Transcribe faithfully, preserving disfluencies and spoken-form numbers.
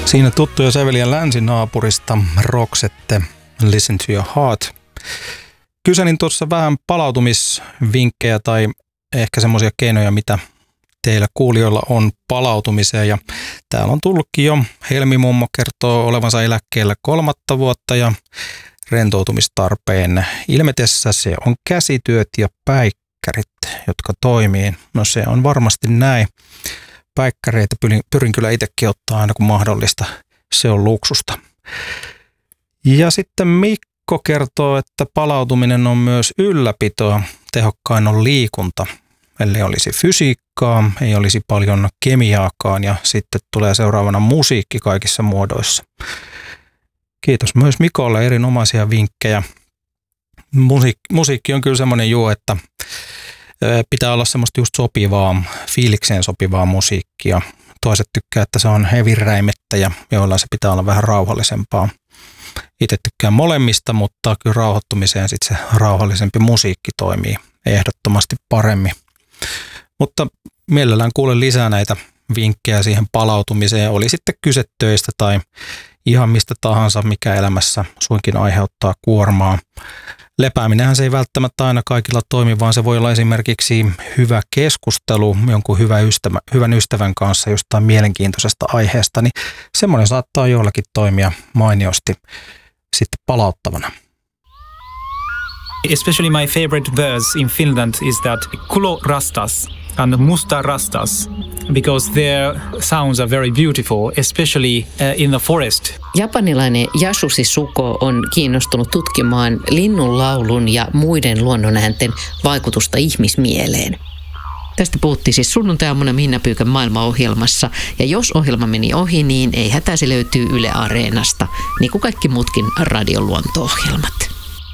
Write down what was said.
Siinä tuttuja säveliä länsinaapurista Roxette, Listen to your heart. Kyselin tuossa vähän palautumisvinkkejä tai ehkä semmoisia keinoja, mitä teillä kuulijoilla on palautumiseen. Ja täällä on tullutkin jo. Helmi mummo kertoo olevansa eläkkeellä kolmatta vuotta ja rentoutumistarpeen ilmetessä se on käsityöt ja päikkärit, jotka toimii. No se on varmasti näin. Päikkäreitä pyrin, pyrin kyllä itsekin ottaa aina kun mahdollista. Se on luksusta. Ja sitten Mikko kertoo, että palautuminen on myös ylläpitoa. Tehokkain on liikunta. Eli olisi fysiikkaa, ei olisi paljon kemiaakaan ja sitten tulee seuraavana musiikki kaikissa muodoissa. Kiitos myös Mikolle, erinomaisia vinkkejä. Musiik- musiikki on kyllä semmoinen juu, että pitää olla semmoista just sopivaa, fiilikseen sopivaa musiikkia. Toiset tykkää, että se on heviräimettä ja joilla se pitää olla vähän rauhallisempaa. Itse tykkään molemmista, mutta kyllä rauhoittumiseen sitten se rauhallisempi musiikki toimii ehdottomasti paremmin. Mutta mielellään kuulen lisää näitä vinkkejä siihen palautumiseen. Oli sitten kyse töistä tai ihan mistä tahansa, mikä elämässä suinkin aiheuttaa kuormaa. Lepääminenhän se ei välttämättä aina kaikilla toimi, vaan se voi olla esimerkiksi hyvä keskustelu jonkun hyvä ystävä, hyvän ystävän kanssa jostain mielenkiintoisesta aiheesta, niin semmoinen saattaa jollakin toimia mainiosti sitten palauttavana. Especially my favorite verse in Finland is that kulo rastas and musta rastas, because their sounds are very beautiful, especially uh, in the forest. Japanilainen Yasushi Suko on kiinnostunut tutkimaan linnunlaulun ja muiden luonnonäänten vaikutusta ihmismieleen. Tästä puhuttiin siis sunnuntai-aamuna Minna Pyykän maailmaohjelmassa, ja jos ohjelma meni ohi, niin ei hätä, se löytyy Yle Areenasta, niin kuin kaikki muutkin radioluonto-ohjelmat.